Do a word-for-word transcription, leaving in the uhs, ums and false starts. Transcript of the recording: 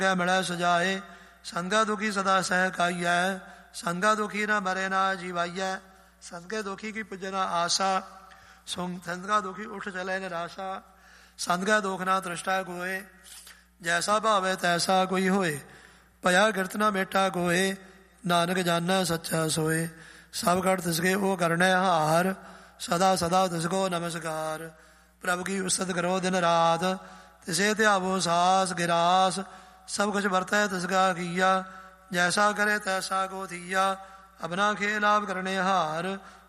ਮਿਲੈ ਸੁਜਾਏ। ਸੰਗਾ ਦੁਖੀ ਸਦਾ ਸਹਿ ਕਾਈਐ, ਸੰਗਾ ਦੁਖੀ ਨਾ ਮਰੇ ਨਾ ਜੀਵਾਈਐ। ਸੰਗੇ ਦੁਖੀ ਕੀ ਪੁੱਜਣਾ ਆਸਾ, ਸੰਗਾ ਦੁਖੀ ਉਠ ਚਲੇ ਨਿਰਾਸ਼ਾ। ਸੰਗਾ ਦੁਖ ਨਾ ਤ੍ਰਿਸ਼ਟਾ ਕੋਏ, ਜੈਸਾ ਭਾਵੇ ਤੈਸਾ ਕੋਈ ਹੋਏ। ਭਇਆ ਕਿਰਤ ਨਾ ਮੇਟਾ ਕੋਏ, ਨਾਨਕ ਜਾਨੈ ਸੱਚਾ ਸੋਏ। ਸਭ ਘਟ ਤਿਸਕੇ ਉਹ ਕਰਨੈ ਹਾਰ, ਸਦਾ ਸਦਾ ਤਿਸਕੋ ਨਮਸਕਾਰ। ਪ੍ਰਭੂ ਕੀ ਉਸਤ ਕਰੋ ਦਿਨ ਰਾਤ, ਤਿਸੇ ਧਿਆਵੋ ਸਾਸ ਗਿਰਾਸ। ਸਭ ਕੁਛ ਵਰਤੈ ਤਿਸਕਾ ਕੀਆ, ਜੈਸਾ ਕਰੇ ਤੈਸਾ ਕੋ ਥੀਆ। ਅਬਨਾ ਖੇਲ ਆਪ ਕਰਨੇ ਹਾਰ,